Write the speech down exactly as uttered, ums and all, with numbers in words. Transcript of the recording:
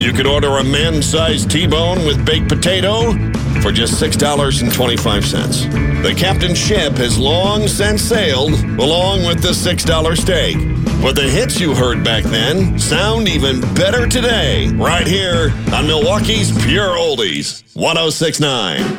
You could order a man-sized T-bone with baked potato for just six dollars and twenty-five cents. The Captain Ship has long since sailed along with the six dollar steak. But the hits you heard back then sound even better today, right here on Milwaukee's Pure Oldies, one oh six point nine.